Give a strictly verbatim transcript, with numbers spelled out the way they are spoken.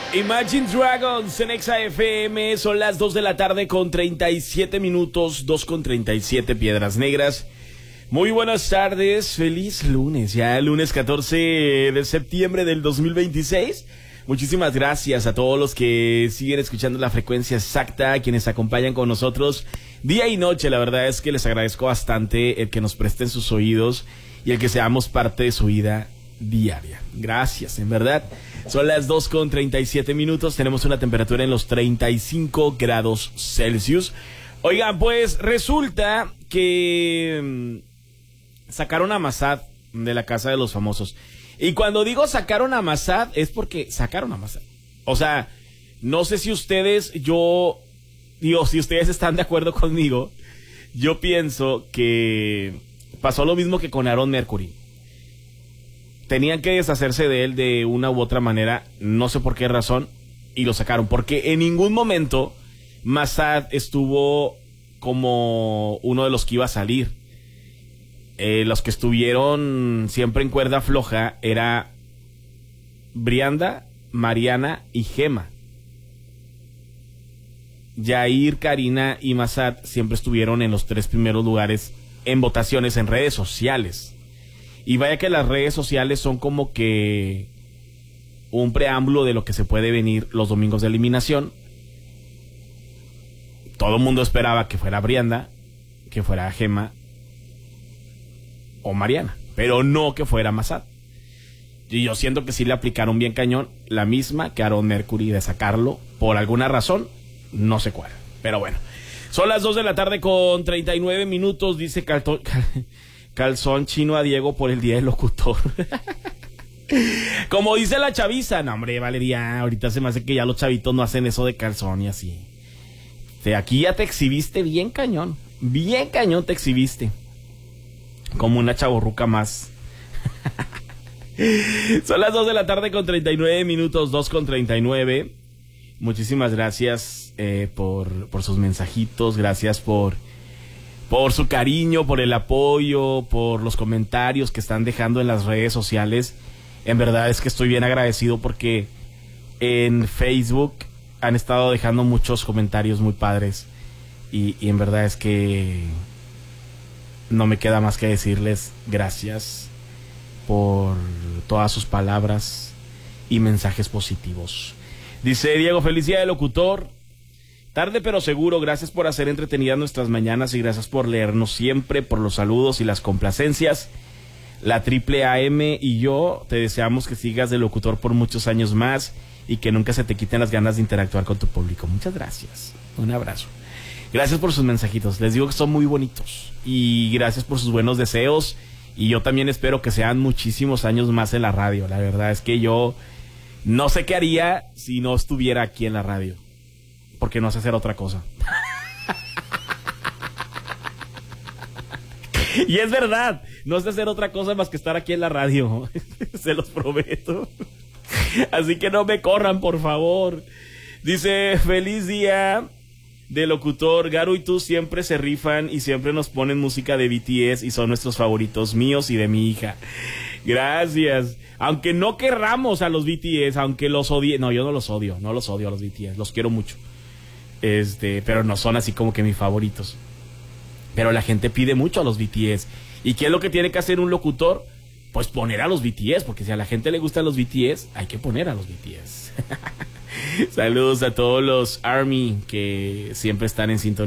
Imagine Dragons en Exa F M. Son las dos de la tarde con treinta y siete minutos, dos con treinta y siete, Piedras Negras. Muy buenas tardes, feliz lunes, ya lunes catorce de septiembre del dos mil veintiséis. Muchísimas gracias a todos los que siguen escuchando la frecuencia exacta, quienes acompañan con nosotros día y noche. La verdad es que les agradezco bastante el que nos presten sus oídos y el que seamos parte de su vida diaria. Gracias, en verdad. Son las dos con treinta y siete minutos, tenemos una temperatura en los treinta y cinco grados Celsius. Oigan, pues resulta que mmm, sacaron a Massad de la Casa de los Famosos. Y cuando digo sacaron a Massad es porque sacaron a Massad. O sea, no sé si ustedes, yo, digo, si ustedes están de acuerdo conmigo, yo pienso que pasó lo mismo que con Aaron Mercury. Tenían que deshacerse de él de una u otra manera, no sé por qué razón, y lo sacaron. Porque en ningún momento Massad estuvo como uno de los que iba a salir. Eh, los que estuvieron siempre en cuerda floja era Brianda, Mariana y Gema. Yair, Karina y Massad siempre estuvieron en los tres primeros lugares en votaciones en redes sociales. Y vaya que las redes sociales son como que un preámbulo de lo que se puede venir los domingos de eliminación. Todo el mundo esperaba que fuera Brianda, que fuera Gema o Mariana, pero no que fuera Massad. Y yo siento que sí le aplicaron bien cañón la misma que Aaron Mercury de sacarlo por alguna razón, no sé cuál. Pero bueno, son las dos de la tarde con treinta y nueve minutos, dice Calto... Calzón chino a Diego por el día del locutor. Como dice la chaviza, no hombre, Valeria, ahorita se me hace que ya los chavitos no hacen eso de calzón y así. De aquí ya te exhibiste bien cañón, bien cañón te exhibiste. Como una chavorruca más. Son las dos de la tarde con treinta y nueve minutos, dos con treinta y nueve. Muchísimas gracias eh, por, por sus mensajitos, gracias por... por su cariño, por el apoyo, por los comentarios que están dejando en las redes sociales. En verdad es que estoy bien agradecido porque en Facebook han estado dejando muchos comentarios muy padres. Y, y en verdad es que no me queda más que decirles gracias por todas sus palabras y mensajes positivos. Dice Diego, feliz día de locutor. Tarde pero seguro, gracias por hacer entretenidas nuestras mañanas y gracias por leernos siempre, por los saludos y las complacencias. La Triple A M y yo te deseamos que sigas de locutor por muchos años más y que nunca se te quiten las ganas de interactuar con tu público. Muchas gracias. Un abrazo. Gracias por sus mensajitos. Les digo que son muy bonitos y gracias por sus buenos deseos y yo también espero que sean muchísimos años más en la radio. La verdad es que yo no sé qué haría si no estuviera aquí en la radio. Porque no sé hacer otra cosa. Y es verdad, no sé hacer otra cosa más que estar aquí en la radio. Se los prometo. Así que no me corran, por favor. Dice, feliz día de locutor. Garo y tú siempre se rifan y siempre nos ponen música de B T S y son nuestros favoritos míos y de mi hija. Gracias. Aunque no querramos a los B T S, aunque los odie... No, yo no los odio, no los odio a los B T S, los quiero mucho. Este, pero no son así como que mis favoritos. Pero la gente pide mucho a los B T S. ¿Y qué es lo que tiene que hacer un locutor? Pues poner a los B T S, porque si a la gente le gustan los B T S, hay que poner a los B T S. Saludos a todos los ARMY que siempre están en sintonía.